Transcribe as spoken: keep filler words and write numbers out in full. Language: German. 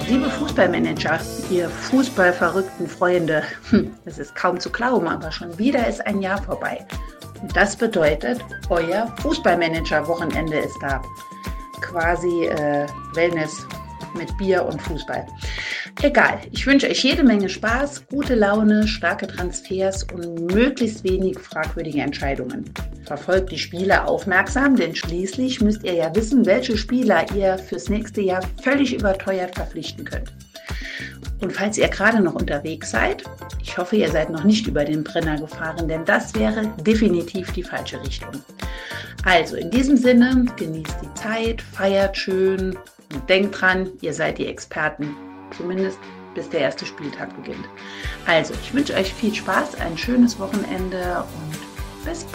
Liebe Fußballmanager, ihr fußballverrückten Freunde, es ist kaum zu glauben, aber schon wieder ist ein Jahr vorbei. Und das bedeutet, euer Fußballmanager-Wochenende ist da. Quasi äh, Wellness mit Bier und Fußball. Egal, ich wünsche euch jede Menge Spaß, gute Laune, starke Transfers und möglichst wenig fragwürdige Entscheidungen. Verfolgt die Spiele aufmerksam, denn schließlich müsst ihr ja wissen, welche Spieler ihr fürs nächste Jahr völlig überteuert verpflichten könnt. Und falls ihr gerade noch unterwegs seid, ich hoffe, ihr seid noch nicht über den Brenner gefahren, denn das wäre definitiv die falsche Richtung. Also in diesem Sinne, genießt die Zeit, feiert schön und denkt dran, ihr seid die Experten, zumindest bis der erste Spieltag beginnt. Also ich wünsche euch viel Spaß, ein schönes Wochenende und bis bald.